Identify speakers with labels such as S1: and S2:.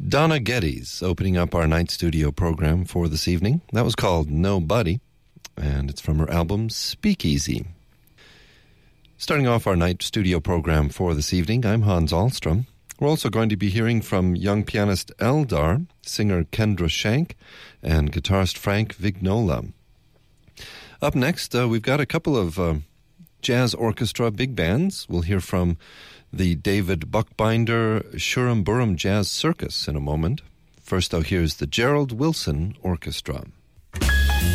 S1: Donna Geddes opening up our night studio program for this evening. That was called Nobody, and it's from her album Speakeasy. Starting off our night studio program for this evening, I'm Hans Ahlstrom. We're also going to be hearing from young pianist Eldar, singer Kendra Shank, and guitarist Frank Vignola. Up next, we've got a couple of jazz orchestra big bands. We'll hear from the David Buckbinder Shurrum Burrum Jazz Circus in a moment. First, though, here's the Gerald Wilson Orchestra.